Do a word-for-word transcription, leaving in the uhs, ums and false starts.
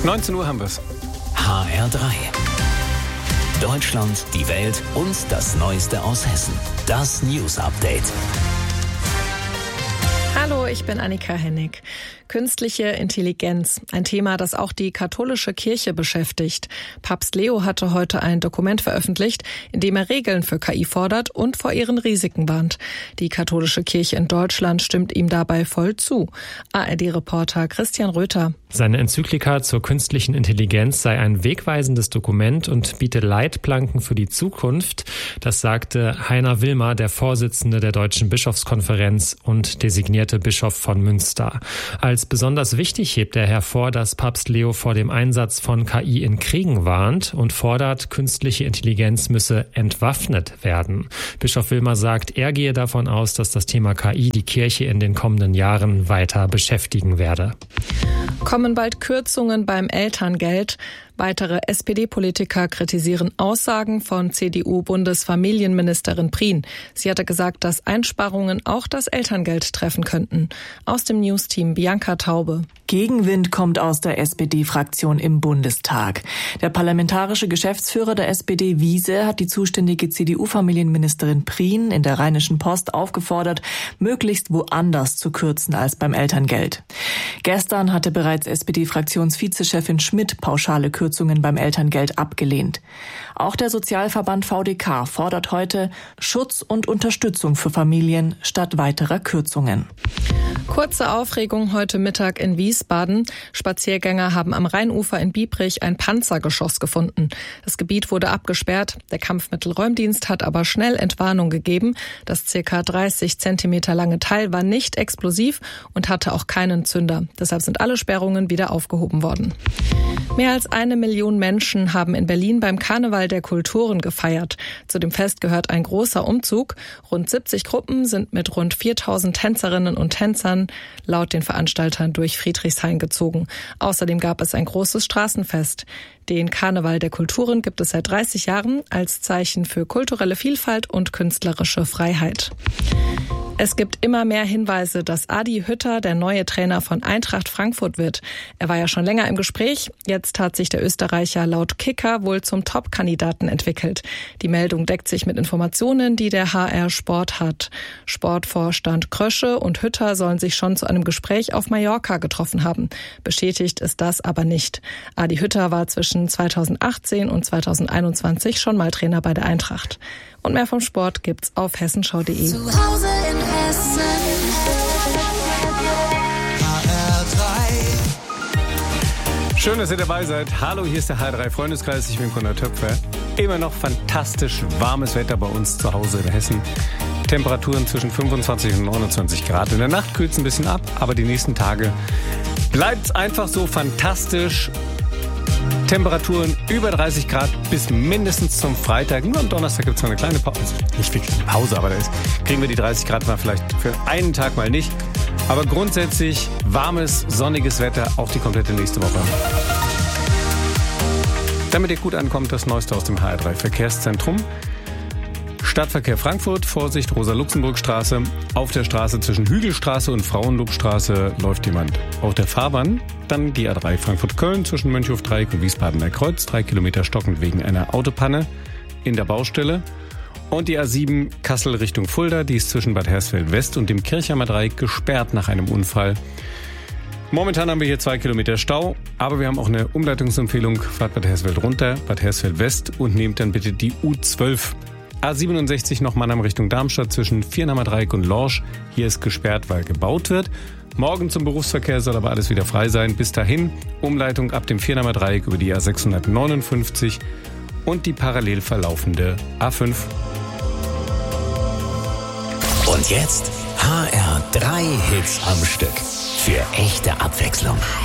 neunzehn Uhr haben wir es. H R drei. Deutschland, die Welt und das Neueste aus Hessen. Das News Update. Hallo, ich bin Annika Hennig. Künstliche Intelligenz, ein Thema, das auch die katholische Kirche beschäftigt. Papst Leo hatte heute ein Dokument veröffentlicht, in dem er Regeln für K I fordert und vor ihren Risiken warnt. Die katholische Kirche in Deutschland stimmt ihm dabei voll zu. A R D-Reporter Christian Röther. Seine Enzyklika zur künstlichen Intelligenz sei ein wegweisendes Dokument und biete Leitplanken für die Zukunft. Das sagte Heiner Wilmer, der Vorsitzende der Deutschen Bischofskonferenz und designierte Bischof von Münster. Als besonders wichtig hebt er hervor, dass Papst Leo vor dem Einsatz von K I in Kriegen warnt und fordert, künstliche Intelligenz müsse entwaffnet werden. Bischof Wilmer sagt, er gehe davon aus, dass das Thema K I die Kirche in den kommenden Jahren weiter beschäftigen werde. Kommen bald Kürzungen beim Elterngeld. Weitere S P D-Politiker kritisieren Aussagen von C D U-Bundesfamilienministerin Prien. Sie hatte gesagt, dass Einsparungen auch das Elterngeld treffen könnten. Aus dem Newsteam Bianca Taube. Gegenwind kommt aus der S P D-Fraktion im Bundestag. Der parlamentarische Geschäftsführer der S P D, Wiese, hat die zuständige C D U-Familienministerin Prien in der Rheinischen Post aufgefordert, möglichst woanders zu kürzen als beim Elterngeld. Gestern hatte bereits S P D-Fraktionsvizechefin Schmidt pauschale Kürzungen beim Elterngeld abgelehnt. Auch der Sozialverband V D K fordert heute Schutz und Unterstützung für Familien statt weiterer Kürzungen. Kurze Aufregung heute Mittag in Wiesbaden. Spaziergänger haben am Rheinufer in Biebrich ein Panzergeschoss gefunden. Das Gebiet wurde abgesperrt. Der Kampfmittelräumdienst hat aber schnell Entwarnung gegeben. Das ca. dreißig Zentimeter lange Teil war nicht explosiv und hatte auch keinen Zünder. Deshalb sind alle Sperrungen wieder aufgehoben worden. Mehr als eine Million Menschen haben in Berlin beim Karneval der Kulturen gefeiert. Zu dem Fest gehört ein großer Umzug. Rund siebzig Gruppen sind mit rund viertausend Tänzerinnen und Tänzern laut den Veranstaltern durch Friedrichshain gezogen. Außerdem gab es ein großes Straßenfest. Den Karneval der Kulturen gibt es seit dreißig Jahren als Zeichen für kulturelle Vielfalt und künstlerische Freiheit. Es gibt immer mehr Hinweise, dass Adi Hütter der neue Trainer von Eintracht Frankfurt wird. Er war ja schon länger im Gespräch. Jetzt hat sich der Österreicher laut Kicker wohl zum Top-Kandidaten entwickelt. Die Meldung deckt sich mit Informationen, die der H R Sport hat. Sportvorstand Krösche und Hütter sollen sich schon zu einem Gespräch auf Mallorca getroffen haben. Bestätigt ist das aber nicht. Adi Hütter war zwischen zweitausendachtzehn und zweitausendeinundzwanzig schon mal Trainer bei der Eintracht. Und mehr vom Sport gibt's auf hessenschau punkt de. Zu Hause in Hessen. H R drei. Schön, dass ihr dabei seid. Hallo, hier ist der H R drei Freundeskreis. Ich bin Konrad Töpfer. Immer noch fantastisch warmes Wetter bei uns zu Hause in Hessen. Temperaturen zwischen fünfundzwanzig und neunundzwanzig Grad. In der Nacht kühlt es ein bisschen ab, aber die nächsten Tage bleibt es einfach so fantastisch. Temperaturen über dreißig Grad bis mindestens zum Freitag. Nur am Donnerstag gibt es noch eine kleine Pause. Nicht wirklich eine Pause, aber da ist, kriegen wir die dreißig Grad mal vielleicht für einen Tag mal nicht. Aber grundsätzlich warmes, sonniges Wetter auch die komplette nächste Woche. Damit ihr gut ankommt, das Neueste aus dem H R drei Verkehrszentrum. Stadtverkehr Frankfurt, Vorsicht, Rosa-Luxemburg-Straße. Auf der Straße zwischen Hügelstraße und Frauenlobstraße läuft jemand auf der Fahrbahn. Dann die A drei Frankfurt-Köln zwischen Mönchhof-Dreieck und Wiesbadener Kreuz. Drei Kilometer stockend wegen einer Autopanne in der Baustelle. Und die A sieben Kassel Richtung Fulda, die ist zwischen Bad Hersfeld West und dem Kirchheimer Dreieck gesperrt nach einem Unfall. Momentan haben wir hier zwei Kilometer Stau, aber wir haben auch eine Umleitungsempfehlung. Fahrt Bad Hersfeld runter, Bad Hersfeld West und nehmt dann bitte die U zwölf. A siebenundsechzig noch Mannheim Richtung Darmstadt zwischen Viernheimer Dreieck und Lorsch. Hier ist gesperrt, weil gebaut wird. Morgen zum Berufsverkehr soll aber alles wieder frei sein. Bis dahin Umleitung ab dem Viernheimer Dreieck über die A sechshundertneunundfünfzig und die parallel verlaufende A fünf. Und jetzt H R drei Hits am Stück. Für echte Abwechslung.